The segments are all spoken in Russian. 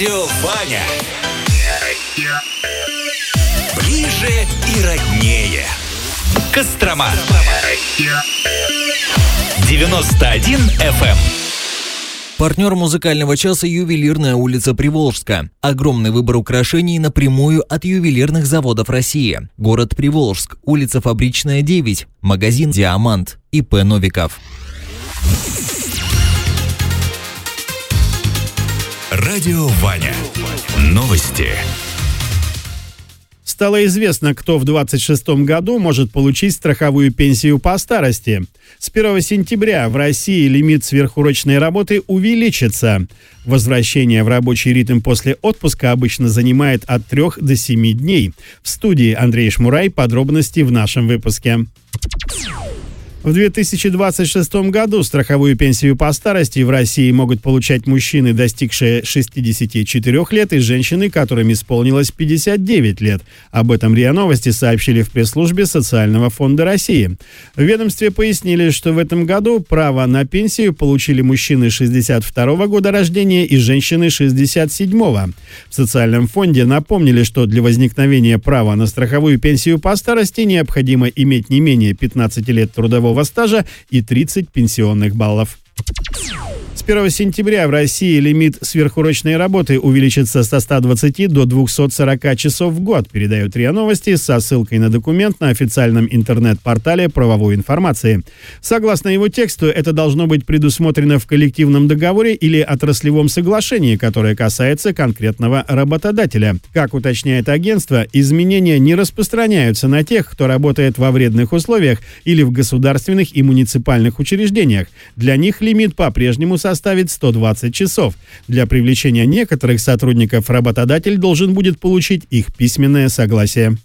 Радио Ваня. Ближе и роднее. Кострома. 91 FM. Партнер музыкального часа «Ювелирная улица Приволжска». Огромный выбор украшений напрямую от ювелирных заводов России. Город Приволжск, улица Фабричная, 9, магазин «Диамант», ИП Новиков. Радио Ваня. Новости. Стало известно, кто в 2026 году может получить страховую пенсию по старости. С 1 сентября в России лимит сверхурочной работы увеличится. Возвращение в рабочий ритм после отпуска обычно занимает от 3 до 7 дней. В студии Андрей Шмурай. Подробности в нашем выпуске. В 2026 году страховую пенсию по старости в России могут получать мужчины, достигшие 64 лет, и женщины, которым исполнилось 59 лет. Об этом РИА Новости сообщили в пресс-службе Социального фонда России. В ведомстве пояснили, что в этом году право на пенсию получили мужчины 62 года рождения и женщины 67-го. В Социальном фонде напомнили, что для возникновения права на страховую пенсию по старости необходимо иметь не менее 15 лет трудового стажа и 30 пенсионных баллов. С 1 сентября в России лимит сверхурочной работы увеличится со 120 до 240 часов в год, передают РИА Новости со ссылкой на документ на официальном интернет-портале правовой информации. Согласно его тексту, это должно быть предусмотрено в коллективном договоре или отраслевом соглашении, которое касается конкретного работодателя. Как уточняет агентство, изменения не распространяются на тех, кто работает во вредных условиях или в государственных и муниципальных учреждениях. Для них лимит по-прежнему составит 120 часов. Для привлечения некоторых сотрудников работодатель должен будет получить их письменное согласие.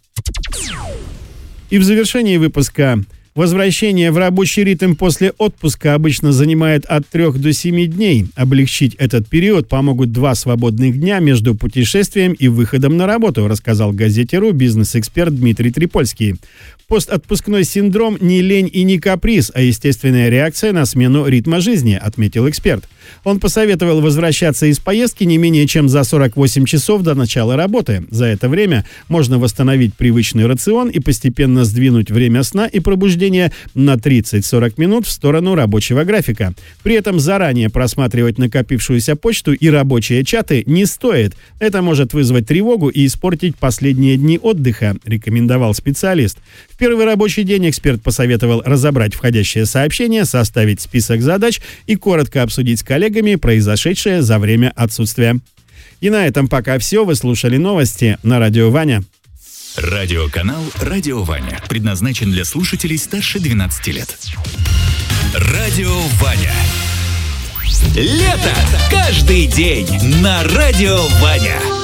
И в завершении выпуска. Возвращение в рабочий ритм после отпуска обычно занимает от 3 до 7 дней. Облегчить этот период помогут 2 свободных дня между путешествием и выходом на работу, рассказал газете «Ру» бизнес-эксперт Дмитрий Трипольский. Постотпускной синдром не лень и не каприз, а естественная реакция на смену ритма жизни, отметил эксперт. Он посоветовал возвращаться из поездки не менее чем за 48 часов до начала работы. За это время можно восстановить привычный рацион и постепенно сдвинуть время сна и пробуждения на 30-40 минут в сторону рабочего графика. При этом заранее просматривать накопившуюся почту и рабочие чаты не стоит. Это может вызвать тревогу и испортить последние дни отдыха, рекомендовал специалист. В первый рабочий день эксперт посоветовал разобрать входящие сообщения, составить список задач и коротко обсудить с коллегами произошедшее за время отсутствия. И на этом пока все. Вы слушали новости на Радио Ваня. Радиоканал «Радио Ваня» предназначен для слушателей старше 12 лет. Радио Ваня. Лето каждый день на Радио Ваня.